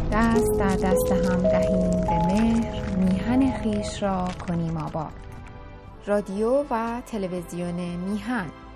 دست در دست هم دهیم به مهر، میهن خویش را کنیم آباد. رادیو و تلویزیون میهن.